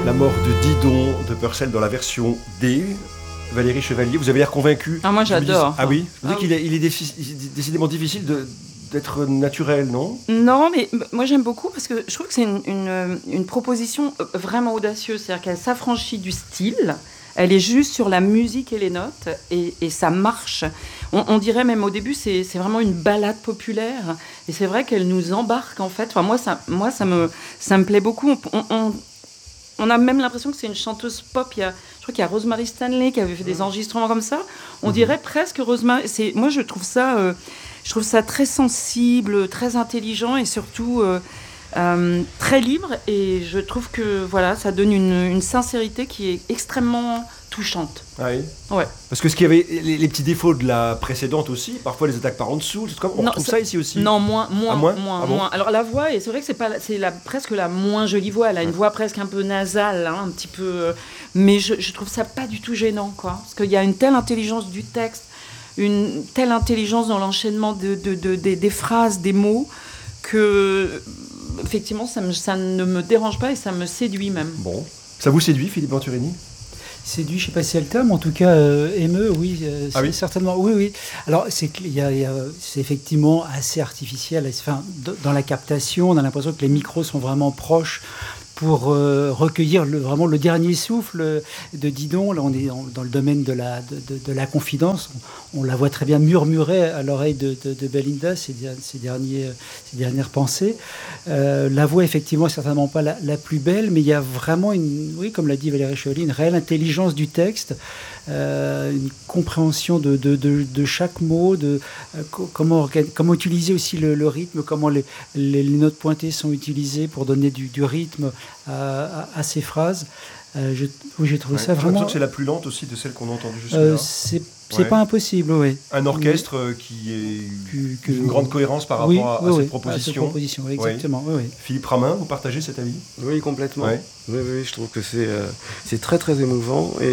La mort de Didon de Purcell dans la version D. Valérie Chevalier, vous avez l'air convaincue. Ah, moi j'adore. Ah oui, je me dis qu'il est décidément difficile d'être naturel, non? Non, mais moi j'aime beaucoup parce que je trouve que c'est une proposition vraiment audacieuse. C'est-à-dire qu'elle s'affranchit du style, elle est juste sur la musique et les notes, et ça marche. On dirait même au début, c'est vraiment une ballade populaire. Et c'est vrai qu'elle nous embarque en fait. Enfin, moi ça me plaît beaucoup. On a même l'impression que c'est une chanteuse pop. Je crois qu'il y a Rosemary Stanley qui avait fait des enregistrements comme ça. On dirait presque Rosemary. Moi, je trouve ça très sensible, très intelligent et surtout très libre. Et je trouve que voilà, ça donne une sincérité qui est extrêmement touchante. Ah oui. Ouais. Parce que ce qu'il y avait, les petits défauts de la précédente aussi, parfois les attaques par en dessous, on retrouve ça ici aussi. Non, moins. Ah bon. Alors la voix, et c'est vrai que c'est presque la moins jolie voix. Elle a une voix presque un peu nasale, hein, un petit peu. Mais je trouve ça pas du tout gênant, quoi. Parce qu'il y a une telle intelligence du texte, une telle intelligence dans l'enchaînement des phrases, des mots, que effectivement, ça ne me dérange pas et ça me séduit même. Bon, ça vous séduit, Philippe Venturini? Séduit, je ne sais pas si c'est le terme, en tout cas émeut, oui, oui certainement, oui. Alors c'est effectivement assez artificiel. Enfin, dans la captation, on a l'impression que les micros sont vraiment proches pour recueillir vraiment le dernier souffle de Didon. Là, on est dans le domaine de la confidence. On la voit très bien murmurer à l'oreille de Belinda ses dernières pensées. La voix, effectivement, n'est certainement pas la plus belle, mais il y a vraiment, oui, comme l'a dit Valérie Chevalier, une réelle intelligence du texte, une compréhension de chaque mot, comment utiliser aussi le rythme, comment les notes pointées sont utilisées pour donner du rythme à ces phrases. J'ai trouvé ça vraiment... J'ai l'impression que c'est la plus lente aussi de celle qu'on a entendue jusque-là. C'est pas impossible, oui. Un orchestre qui est une grande cohérence par rapport à cette proposition. À cette proposition, oui, exactement. Oui. Philippe Ramin, vous partagez cet avis? Oui, complètement. Ouais. Oui, je trouve que c'est très très émouvant, et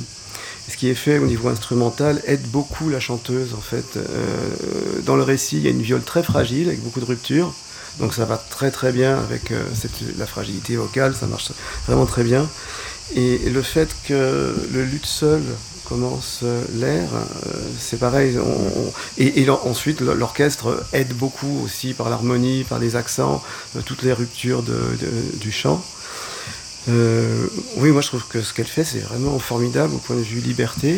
ce qui est fait au niveau instrumental aide beaucoup la chanteuse en fait. Dans le récit, il y a une viole très fragile avec beaucoup de ruptures, donc ça va très très bien avec la fragilité vocale, ça marche vraiment très bien. Et le fait que le luth seul commence l'air, c'est pareil. Ensuite, l'orchestre aide beaucoup aussi par l'harmonie, par les accents, toutes les ruptures du chant. Oui, moi je trouve que ce qu'elle fait, c'est vraiment formidable au point de vue liberté.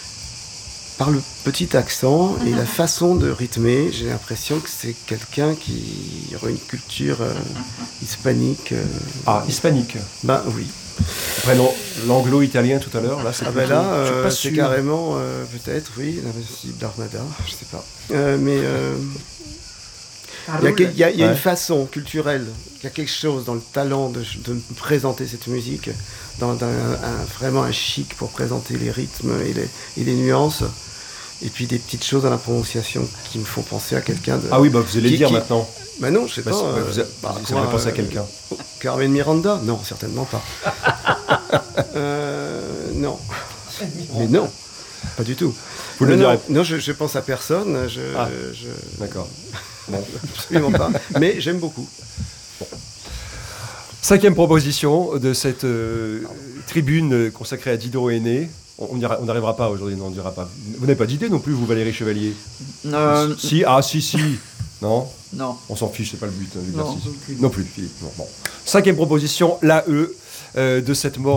Par le petit accent et la façon de rythmer, j'ai l'impression que c'est quelqu'un qui aurait une culture hispanique. Ah, hispanique. Ben oui. Après l'anglo-italien tout à l'heure, là c'est c'est carrément peut-être, oui, l'invincible d'Armada, je sais pas. Mais il y a une façon culturelle, il y a quelque chose dans le talent de présenter cette musique, dans vraiment un chic pour présenter les rythmes et les nuances. Et puis des petites choses dans la prononciation qui me font penser à quelqu'un de... Ah oui, vous allez dire maintenant. Bah non, je sais pas. Ça me fait penser à quelqu'un. Carmen Miranda? Non, certainement pas. Non. Mais non, pas du tout. Vous le direz. Non, je pense à personne. D'accord. Bon. Absolument pas. Mais j'aime beaucoup. Bon. 5e proposition de cette tribune consacrée à Didon Aîné. On n'arrivera pas aujourd'hui, non, on ne dira pas. Vous n'avez pas d'idée non plus, vous, Valérie Chevalier? Si. Non. On s'en fiche, c'est pas le but. Non plus, Philippe. Bon. 5e proposition, l'AE de cette mort